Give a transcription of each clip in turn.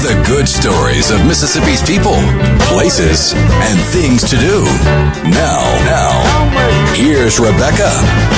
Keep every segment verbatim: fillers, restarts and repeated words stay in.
The good stories of Mississippi's people, places, and things to do. Now, now, here's Rebecca.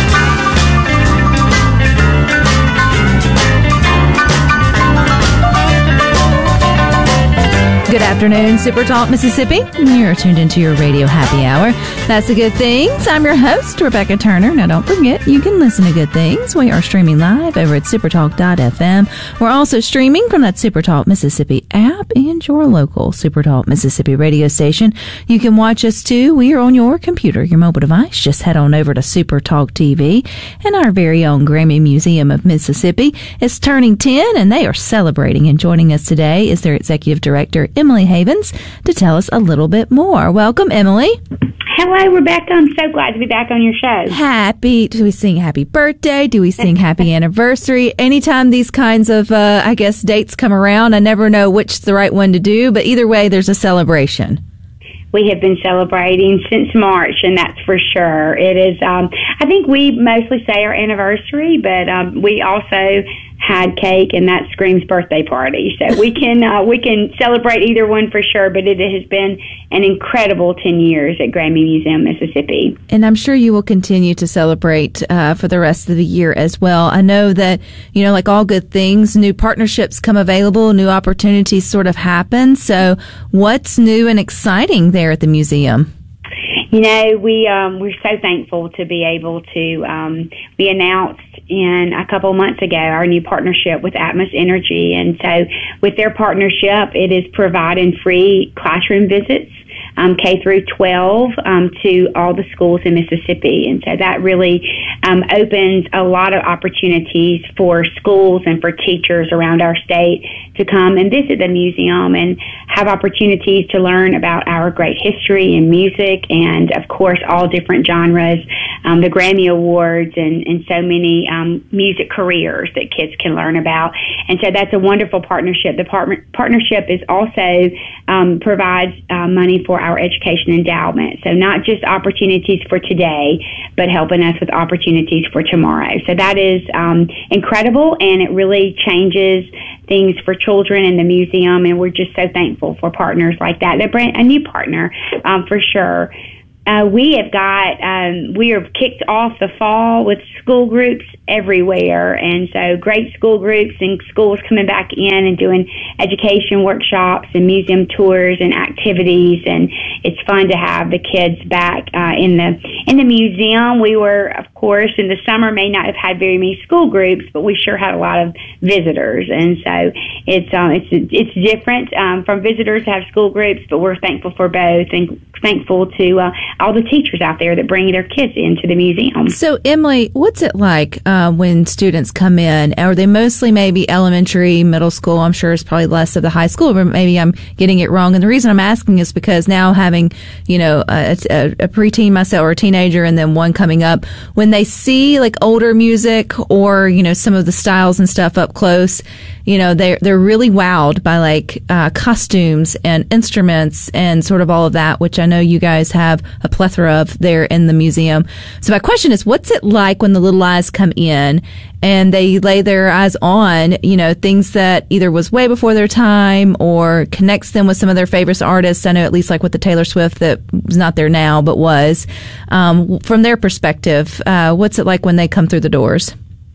Good afternoon, Super Talk Mississippi. You're tuned into your radio happy hour. That's the Good Things. I'm your host, Rebecca Turner. Now, don't forget, you can listen to Good Things. We are streaming live over at supertalk dot f m. We're also streaming from that Supertalk Mississippi app and your local Supertalk Mississippi radio station. You can watch us, too. We are on your computer, your mobile device. Just head on over to Supertalk T V. And our very own Grammy Museum of Mississippi is turning ten, and they are celebrating. And joining us today is their executive director, Emily Havens, to tell us a little bit more. Welcome, Emily. Hello, Rebecca. I'm so glad to be back on your show. Happy. Do we sing happy birthday? Do we sing happy anniversary? Anytime these kinds of, uh, I guess, dates come around, I never know which is the right one to do, but either way, there's a celebration. We have been celebrating since March, and that's for sure. It is, um, I think we mostly say our anniversary, but um, we also had cake, and that screams birthday party. So we can uh, we can celebrate either one for sure, but it has been an incredible ten years at Grammy Museum, Mississippi. And I'm sure you will continue to celebrate uh, for the rest of the year as well. I know that, you know, like all good things, new partnerships come available, new opportunities sort of happen. So what's new and exciting there at the museum? You know, we, um, we're so thankful to be able to, um, we announced in a couple months ago our new partnership with Atmos Energy. And so with their partnership, it is providing free classroom visits, um, K through twelve, um, to all the schools in Mississippi. And so that really, um, opens a lot of opportunities for schools and for teachers around our state to come and visit the museum and have opportunities to learn about our great history and music and, of course, all different genres, um, the Grammy Awards and, and so many um, music careers that kids can learn about. And so that's a wonderful partnership. The par- partnership is also um, provides uh, money for our education endowment. So not just opportunities for today, but helping us with opportunities for tomorrow. So that is um, incredible, and it really changes things for children in the museum, and we're just so thankful for partners like that. They're brand, a new partner, um, for sure. Uh, we have got, um, we have kicked off the fall with school groups everywhere, and so great school groups and schools coming back in and doing education workshops and museum tours and activities, and it's fun to have the kids back uh, in the in the museum. We were, of course, in the summer may not have had very many school groups, but we sure had a lot of visitors, and so it's um, it's it's different um, from visitors to have school groups, but we're thankful for both and thankful to uh, all the teachers out there that bring their kids into the museum. So, Emily, what's it like uh, when students come in? Are they mostly maybe elementary, middle school? I'm sure it's probably less of the high school, but maybe I'm getting it wrong. And the reason I'm asking is because now having, you know, a, a, a preteen myself or a teenager and then one coming up, when they see like older music or, you know, some of the styles and stuff up close, you know, they're, they're really wowed by like uh, costumes and instruments and sort of all of that, which I know you guys have a plethora of there in the museum. So my question is, what's it like when the little eyes come in and they lay their eyes on, you know, things that either was way before their time or connects them with some of their favorite artists? I know at least like with the Taylor Swift that was not there now, but was. Um, from their perspective, uh, what's it like when they come through the doors?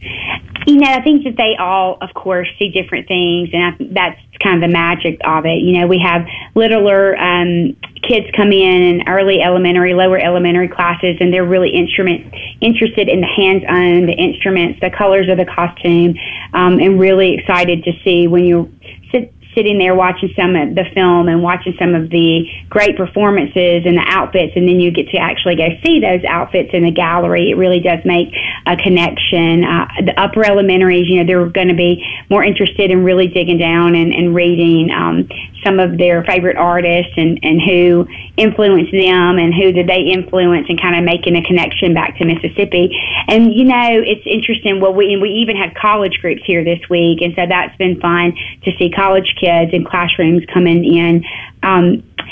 You know, I think that they all, of course, see different things, and I, that's kind of the magic of it. You know, we have littler um, kids come in in early elementary, lower elementary classes, and they're really instrument interested in the hands-on, the instruments, the colors of the costume, um, and really excited to see when you sit sitting there watching some of the film and watching some of the great performances and the outfits, and then you get to actually go see those outfits in the gallery. It really does make a connection. Uh, the upper elementaries, you know, they're going to be more interested in really digging down and, and reading um, some of their favorite artists and, and who influenced them and who did they influence, and kind of making a connection back to Mississippi. And, you know, it's interesting. Well, we, we even had college groups here this week, and so that's been fun to see college kids in classrooms coming in. Um,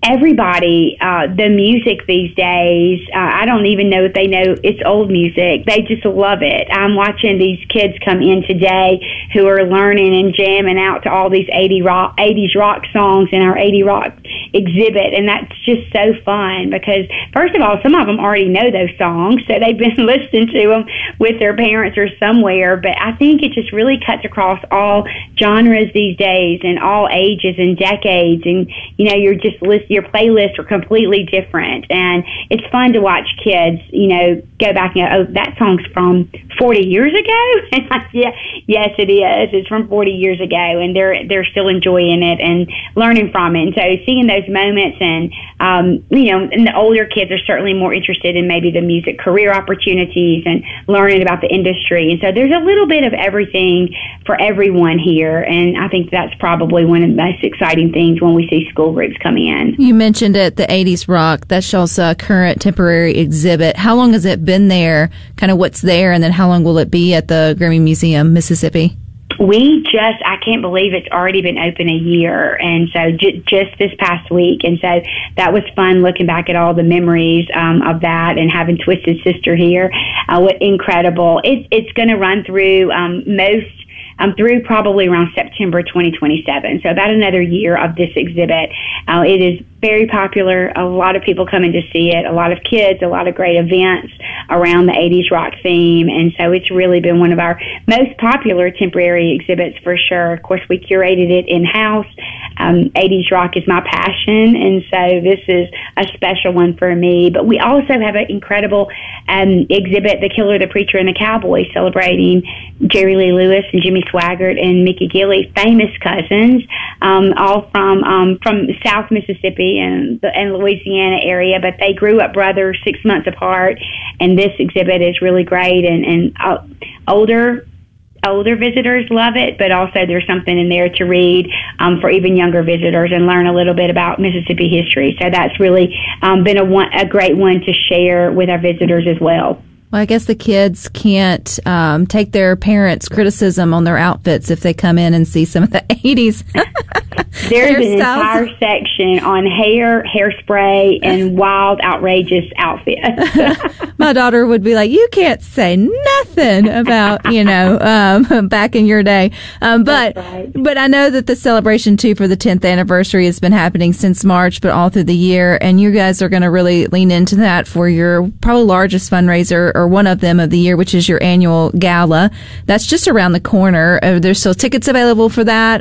everybody, uh, the music these days, uh, I don't even know if they know it's old music. They just love it. I'm watching these kids come in today who are learning and jamming out to all these eighties rock, eighties rock songs in our eighties rock exhibit, and that's just so fun because, first of all, some of them already know those songs, so they've been listening to them with their parents or somewhere, but I think it just really cuts across all genres these days and all ages and decades, and, you know, you're just list, your playlists are completely different, and it's fun to watch kids, you know, go back and go, oh, that song's from forty years ago? And like, yeah, yes, it is. It's from forty years ago, and they're they're still enjoying it and learning from it. And so seeing those moments, and um, you know, and the older kids are certainly more interested in maybe the music career opportunities and learning about the industry. And so there's a little bit of everything for everyone here, and I think that's probably one of the most exciting things when we see school groups coming in. You mentioned it, the eighties rock. That's y'all's uh, current temporary exhibit. How long has it been there? Kind of what's there, and then how long will it be at the Grammy Museum, Mississippi? We just, I can't believe it's already been open a year, and so j- just this past week, and so that was fun looking back at all the memories um, of that and having Twisted Sister here. Uh, what incredible. It's, it's going to run through um, most Um, through probably around September twenty twenty-seven, so about another year of this exhibit. Uh, it is very popular. A lot of people coming to see it, a lot of kids, a lot of great events around the eighties rock theme, and so it's really been one of our most popular temporary exhibits for sure. Of course, we curated it in-house. Um, eighties rock is my passion, and so this is a special one for me. But we also have an incredible um, exhibit, The Killer, the Preacher, and the Cowboy, celebrating Jerry Lee Lewis and Jimmy Swaggart and Mickey Gilley, famous cousins, um, all from um, from South Mississippi and the and Louisiana area, but they grew up brothers six months apart, and this exhibit is really great, and, and uh, older older visitors love it, but also there's something in there to read um, for even younger visitors and learn a little bit about Mississippi history. So that's really um, been a, one, a great one to share with our visitors as well. Well, I guess the kids can't um, take their parents' criticism on their outfits if they come in and see some of the eighties. There's an entire section on hair, hairspray, and wild, outrageous outfits. My daughter would be like, you can't say nothing about, you know, um, back in your day. Um, but, right. but I know that the celebration, too, for the tenth anniversary has been happening since March, but all through the year. And you guys are going to really lean into that for your probably largest fundraiser, or one of them of the year, which is your annual gala. That's just around the corner. Uh, there's still tickets available for that.